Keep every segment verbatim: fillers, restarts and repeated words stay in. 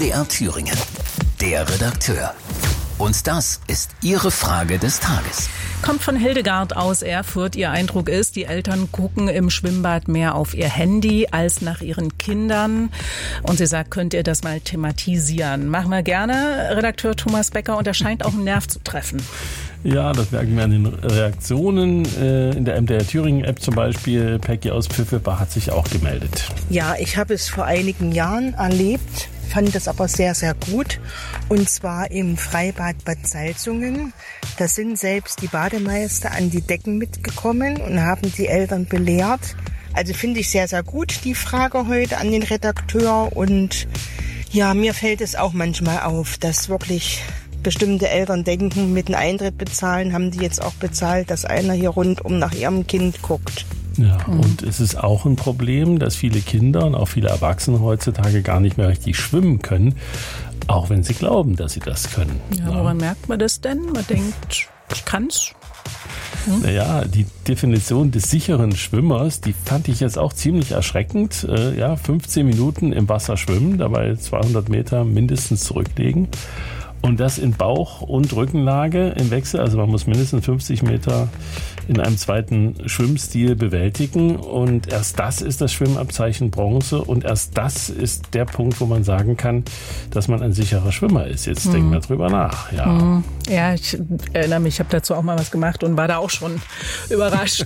D R Thüringen. Der Redakteur. Und das ist Ihre Frage des Tages. Kommt von Hildegard aus Erfurt. Ihr Eindruck ist, die Eltern gucken im Schwimmbad mehr auf ihr Handy als nach ihren Kindern. Und sie sagt, könnt ihr das mal thematisieren? Machen wir gerne, Redakteur Thomas Becker. Und er scheint auch einen Nerv zu treffen. Ja, das merken wir an den Reaktionen. In der M D R Thüringen-App zum Beispiel, Peggy aus Pfiffelbach hat sich auch gemeldet. Ja, ich habe es vor einigen Jahren erlebt, fand das aber sehr, sehr gut. Und zwar im Freibad Bad Salzungen. Da sind selbst die Bademeister an die Decken mitgekommen und haben die Eltern belehrt. Also finde ich sehr, sehr gut, die Frage heute an den Redakteur. Und ja, mir fällt es auch manchmal auf, dass wirklich bestimmte Eltern denken, mit dem Eintritt bezahlen, haben die jetzt auch bezahlt, dass einer hier rundum nach ihrem Kind guckt. Ja, mhm. Und es ist auch ein Problem, dass viele Kinder und auch viele Erwachsene heutzutage gar nicht mehr richtig schwimmen können, auch wenn sie glauben, dass sie das können. Ja, woran ja. merkt man das denn? Man denkt, ich kann's. Hm? Naja, die Definition des sicheren Schwimmers, die fand ich jetzt auch ziemlich erschreckend. Äh, ja, fünfzehn Minuten im Wasser schwimmen, dabei zweihundert Meter mindestens zurücklegen. Und das in Bauch- und Rückenlage im Wechsel. Also man muss mindestens fünfzig Meter in einem zweiten Schwimmstil bewältigen. Und erst das ist das Schwimmabzeichen Bronze. Und erst das ist der Punkt, wo man sagen kann, dass man ein sicherer Schwimmer ist. Jetzt hm. denken wir drüber nach. Ja, hm. ja ich erinnere mich, ich habe dazu auch mal was gemacht und war da auch schon überrascht.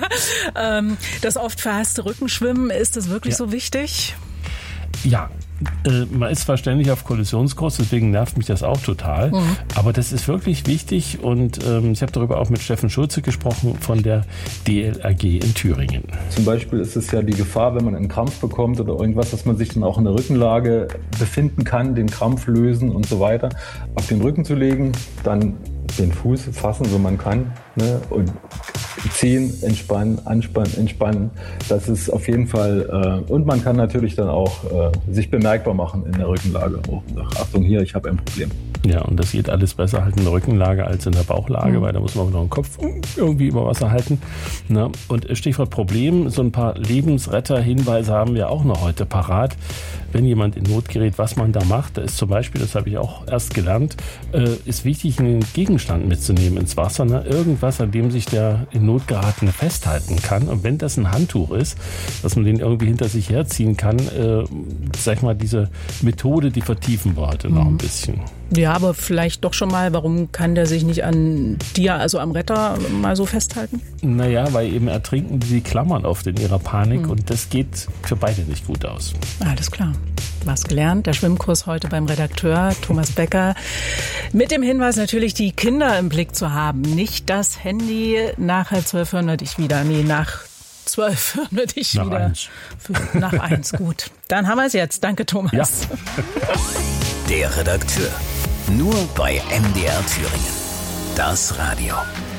Das oft verhasste Rückenschwimmen, ist das wirklich ja. so wichtig? Ja. Äh, man ist zwar ständig auf Kollisionskurs, deswegen nervt mich das auch total. Mhm. Aber das ist wirklich wichtig und ähm, ich habe darüber auch mit Steffen Schulze gesprochen von der D L R G in Thüringen. Zum Beispiel ist es ja die Gefahr, wenn man einen Krampf bekommt oder irgendwas, dass man sich dann auch in der Rückenlage befinden kann, den Krampf lösen und so weiter. Auf den Rücken zu legen, dann den Fuß fassen, so man kann, ne, und ziehen, entspannen, anspannen, entspannen. Das ist auf jeden Fall, äh, und man kann natürlich dann auch äh, sich bemerkbar machen in der Rückenlage. Oh, Achtung hier, ich habe ein Problem. Ja, und das geht alles besser halt in der Rückenlage als in der Bauchlage, mhm. weil da muss man noch den Kopf irgendwie über Wasser halten. Ne? Und Stichwort Problem, so ein paar Lebensretter-Hinweise haben wir auch noch heute parat. Wenn jemand in Not gerät, was man da macht, da ist zum Beispiel, das habe ich auch erst gelernt, äh, ist wichtig, einen Gegenstand mitzunehmen ins Wasser. Ne? Irgendwas, an dem sich der in Not geratene festhalten kann. Und wenn das ein Handtuch ist, dass man den irgendwie hinter sich herziehen kann, äh, sag ich mal, diese Methode, die vertiefen wir heute mhm. noch ein bisschen. Ja, aber vielleicht doch schon mal, warum kann der sich nicht an dir, also am Retter, mal so festhalten? Naja, weil eben ertrinken die klammern oft in ihrer Panik mhm. und das geht für beide nicht gut aus. Alles klar. Was gelernt. Der Schwimmkurs heute beim Redakteur Thomas Becker. Mit dem Hinweis natürlich, die Kinder im Blick zu haben. Nicht das Handy, nach halb zwölf hören wir dich wieder. Nee, nach zwölf hören wir dich nach wieder. Eins. Für, nach eins, gut. Dann haben wir es jetzt. Danke, Thomas. Ja. Der Redakteur. Nur bei M D R Thüringen. Das Radio.